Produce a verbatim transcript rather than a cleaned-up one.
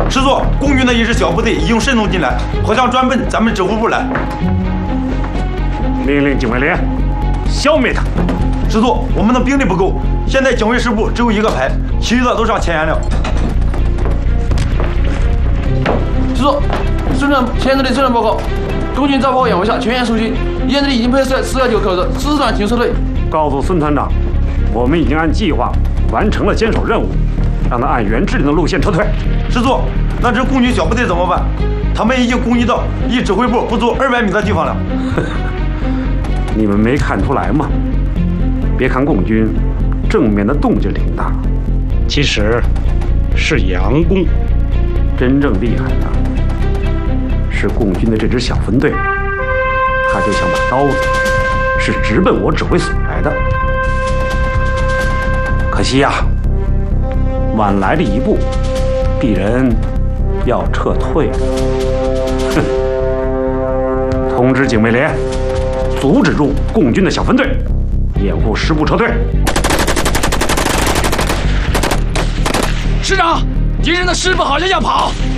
师座，共军的一支小部队已经渗透进来，好像专奔咱们指挥部来。 命令警卫连消灭他。 师座，我们的兵力不够，现在警卫师部只有一个排，其余的都上前沿了。 师座，孙长前队的作战报告，共军在炮掩护下全线出击，燕队已经配出四幺九口子师团停车队。 告诉孙团长，我们已经按计划完成了坚守任务，让他按原制定的路线撤退。 师座，那支共军小部队怎么办？他们已经攻击到离指挥部不足二百米的地方了。 你们没看出来吗？别看共军正面的动静挺大，其实是佯攻。真正厉害的是共军的这支小分队，他就像把刀子是直奔我指挥所来的。可惜呀、啊，晚来了一步，鄙人要撤退。哼！通知警卫连，阻止住共军的小分队，掩护师部撤退。 师长，敌人的师部好像要跑。